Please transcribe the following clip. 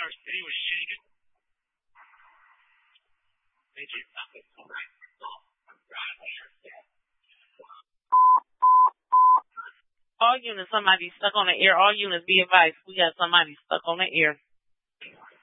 All units, somebody stuck on the air. All units, be advised, we got somebody stuck on the air.